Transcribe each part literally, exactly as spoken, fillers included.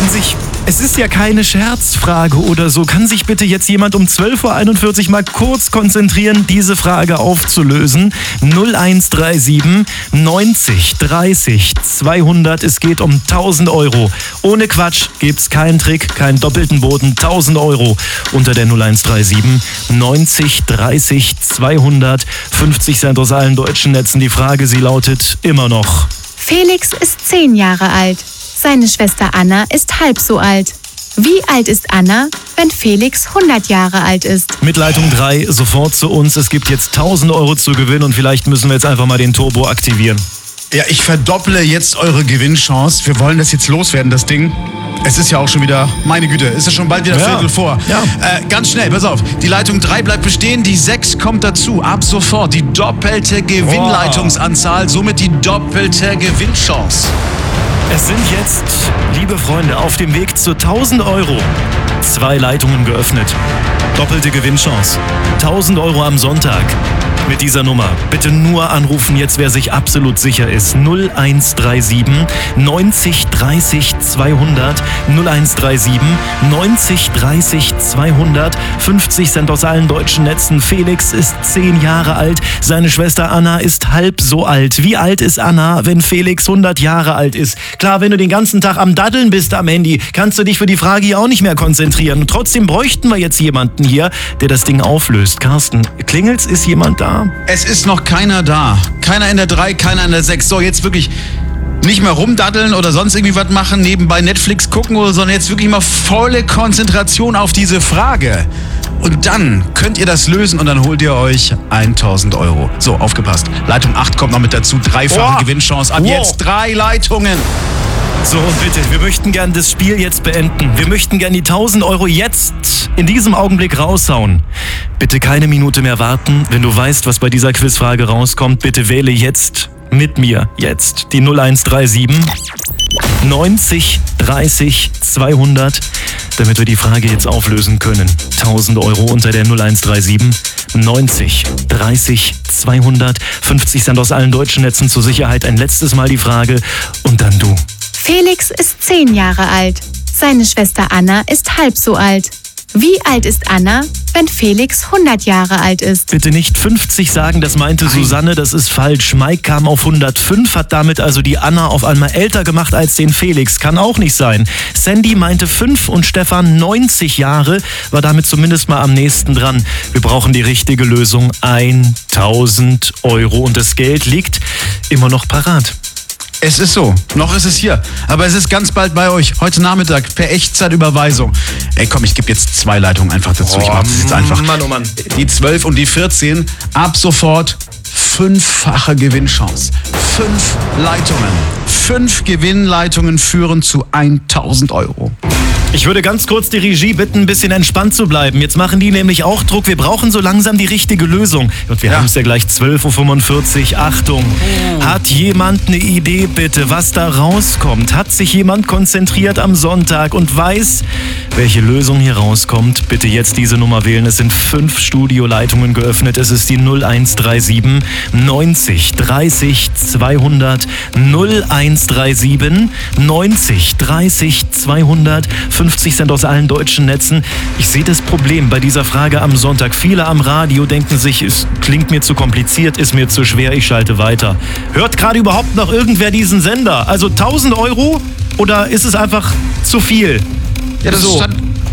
Kann sich, es ist ja keine Scherzfrage oder so, kann sich bitte jetzt jemand um zwölf Uhr einundvierzig mal kurz konzentrieren, diese Frage aufzulösen? null eins drei sieben neunzig dreißig zweihundert, es geht um tausend Euro. Ohne Quatsch gibt's keinen Trick, keinen doppelten Boden, tausend Euro unter der null eins drei sieben neunzig dreißig zweihundert, fünfzig Cent aus allen deutschen Netzen. Die Frage, sie lautet immer noch. Felix ist zehn Jahre alt. Seine Schwester Anna ist halb so alt. Wie alt ist Anna, wenn Felix hundert Jahre alt ist? Mit Leitung drei sofort zu uns. Es gibt jetzt tausend Euro zu gewinnen und vielleicht müssen wir jetzt einfach mal den Turbo aktivieren. Ja, ich verdopple jetzt eure Gewinnchance. Wir wollen das jetzt loswerden, das Ding. Es ist ja auch schon wieder, meine Güte, ist ja schon bald wieder Ja. Viertel vor. Ja. Äh, ganz schnell, pass auf. Die Leitung drei bleibt bestehen, die sechs kommt dazu. Ab sofort die doppelte Gewinnleitungsanzahl, somit die doppelte Gewinnchance. Es sind jetzt, liebe Freunde, auf dem Weg zu tausend Euro. Zwei Leitungen geöffnet. Doppelte Gewinnchance. tausend Euro am Sonntag. Mit dieser Nummer bitte nur anrufen, jetzt wer sich absolut sicher ist. null eins drei sieben neunzig dreißig zweihundert. null eins drei sieben neunzig dreißig zweihundert. fünfzig Cent aus allen deutschen Netzen. Felix ist zehn Jahre alt. Seine Schwester Anna ist halb so alt. Wie alt ist Anna, wenn Felix hundert Jahre alt ist? Klar, wenn du den ganzen Tag am Daddeln bist am Handy, kannst du dich für die Frage hier auch nicht mehr konzentrieren. Und trotzdem bräuchten wir jetzt jemanden hier, der das Ding auflöst. Carsten, klingelt's? Ist jemand da? Es ist noch keiner da. Keiner in der drei, keiner in der sechs. So, jetzt wirklich nicht mehr rumdaddeln oder sonst irgendwie was machen, nebenbei Netflix gucken oder, sondern jetzt wirklich mal volle Konzentration auf diese Frage. Und dann könnt ihr das lösen und dann holt ihr euch tausend Euro. So, aufgepasst. Leitung acht kommt noch mit dazu. Dreifache Oh. Gewinnchance. Ab Wow. jetzt drei Leitungen. So, und bitte, wir möchten gern das Spiel jetzt beenden. Wir möchten gern die tausend Euro jetzt in diesem Augenblick raushauen. Bitte keine Minute mehr warten. Wenn du weißt, was bei dieser Quizfrage rauskommt, bitte wähle jetzt mit mir jetzt die null eins drei sieben neunzig dreißig zweihundert, damit wir die Frage jetzt auflösen können. tausend Euro unter der null eins drei sieben neunzig dreißig zweihundert, fünfzig Cent aus allen deutschen Netzen zur Sicherheit. Ein letztes Mal die Frage und dann du. Felix ist zehn Jahre alt. Seine Schwester Anna ist halb so alt. Wie alt ist Anna, wenn Felix hundert Jahre alt ist? Bitte nicht fünfzig sagen, das meinte Susanne, das ist falsch. Mike kam auf hundertfünf, hat damit also die Anna auf einmal älter gemacht als den Felix. Kann auch nicht sein. Sandy meinte fünf und Stefan neunzig Jahre, war damit zumindest mal am nächsten dran. Wir brauchen die richtige Lösung, tausend Euro und das Geld liegt immer noch parat. Es ist so, noch ist es hier, aber es ist ganz bald bei euch. Heute Nachmittag per Echtzeitüberweisung. Ey komm, ich gebe jetzt zwei Leitungen einfach dazu. Ich mach das jetzt einfach. Mann, oh Mann. Die zwölf und die vierzehn, ab sofort fünffache Gewinnchance. Fünf Leitungen. Fünf Gewinnleitungen führen zu tausend Euro. Ich würde ganz kurz die Regie bitten, ein bisschen entspannt zu bleiben. Jetzt machen die nämlich auch Druck. Wir brauchen so langsam die richtige Lösung. Und wir Ja. haben es ja gleich zwölf Uhr fünfundvierzig. Achtung, hat jemand eine Idee bitte, was da rauskommt? Hat sich jemand konzentriert am Sonntag und weiß, welche Lösung hier rauskommt? Bitte jetzt diese Nummer wählen. Es sind fünf Studioleitungen geöffnet. Es ist die null eins drei sieben neunzig dreißig zweihundert. null eins drei sieben neunzig dreißig zweihundert. fünfzig Cent aus allen deutschen Netzen. Ich sehe das Problem bei dieser Frage am Sonntag. Viele am Radio denken sich, es klingt mir zu kompliziert, ist mir zu schwer, ich schalte weiter. Hört gerade überhaupt noch irgendwer diesen Sender? Also tausend Euro oder ist es einfach zu viel? Ja, das, So. ist, dann,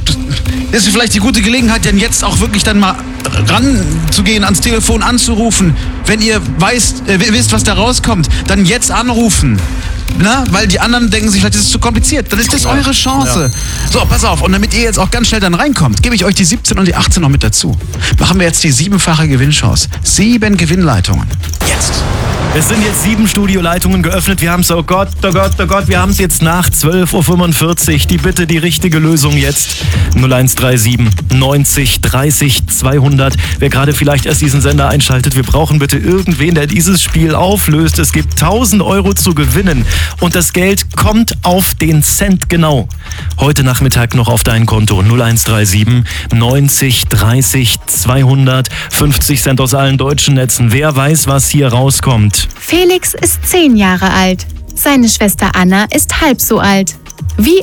das ist vielleicht die gute Gelegenheit, denn jetzt auch wirklich dann mal ranzugehen, ans Telefon anzurufen. Wenn ihr weißt, äh, wisst, was da rauskommt, dann jetzt anrufen. Na, weil die anderen denken sich, vielleicht ist es zu kompliziert. Dann ist das eure Chance. So, pass auf. Und damit ihr jetzt auch ganz schnell dann reinkommt, gebe ich euch die siebzehn und die achtzehn noch mit dazu. Machen wir jetzt die siebenfache Gewinnchance. Sieben Gewinnleitungen. Jetzt. Es sind jetzt sieben Studioleitungen geöffnet. Wir haben es, oh Gott, oh Gott, oh Gott, wir haben es jetzt nach zwölf Uhr fünfundvierzig. Die Bitte, die richtige Lösung jetzt. null eins drei sieben neunzig dreißig zweihundert. Wer gerade vielleicht erst diesen Sender einschaltet, wir brauchen bitte irgendwen, der dieses Spiel auflöst. Es gibt tausend Euro zu gewinnen. Und das Geld kommt auf den Cent genau. Heute Nachmittag noch auf dein Konto. null eins drei sieben neunzig dreißig zweihundert. fünfzig Cent aus allen deutschen Netzen. Wer weiß, was hier rauskommt? Felix ist zehn Jahre alt. Seine Schwester Anna ist halb so alt. Wie